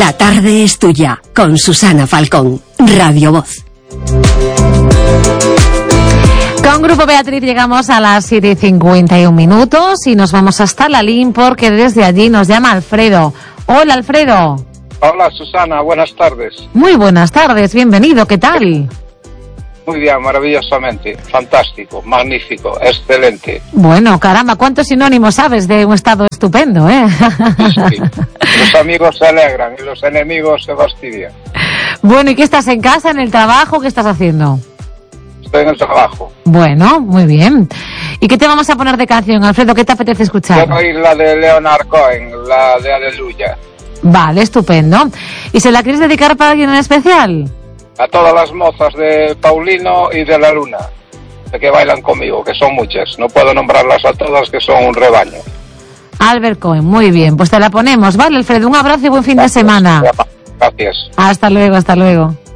La tarde es tuya, con Susana Falcón, Radio Voz. Con Grupo Beatriz llegamos a las 7:51 y nos vamos hasta Lalín porque desde allí nos llama Alfredo. Hola, Alfredo. Hola, Susana, buenas tardes. Muy buenas tardes, bienvenido, ¿qué tal? Muy bien, maravillosamente, fantástico, magnífico, excelente. Bueno, caramba, ¿cuántos sinónimos sabes de un estado estupendo, Sí. Los amigos se alegran y los enemigos se fastidian. Bueno, ¿y qué estás, en casa, en el trabajo? ¿Qué estás haciendo? Estoy en el trabajo. Bueno, muy bien. ¿Y qué te vamos a poner de canción, Alfredo? ¿Qué te apetece escuchar? Quiero oír la de Leonard Cohen, la de Aleluya. Vale, estupendo. ¿Y se la quieres dedicar para alguien en especial? A todas las mozas de Paulino y de la Luna, de que bailan conmigo, que son muchas. No puedo nombrarlas a todas, que son un rebaño. Albert Cohen, muy bien. Pues te la ponemos, ¿vale, Alfredo? Un abrazo y buen fin de semana. Gracias. Hasta luego, hasta luego.